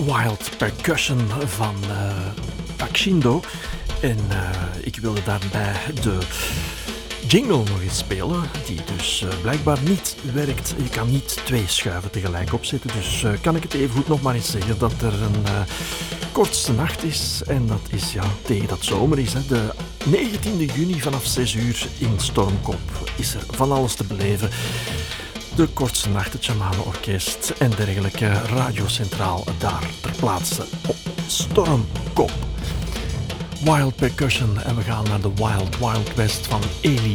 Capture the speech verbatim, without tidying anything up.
Wild Percussion van uh, Paxindo. En uh, ik wilde daarbij de jingle nog eens spelen, die dus uh, blijkbaar niet werkt. Je kan niet twee schuiven tegelijk opzetten, dus uh, kan ik het even goed nog maar eens zeggen dat er een uh, kortste nacht is. En dat is ja, tegen dat zomer is. Hè. De negentiende juni vanaf zes uur in Stormkop is er van alles te beleven. De kortste nacht, het Shamanenorkest en dergelijke, Radio Centraal daar ter plaatse op Stormkop. Wild Percussion en we gaan naar de Wild Wild West van Eli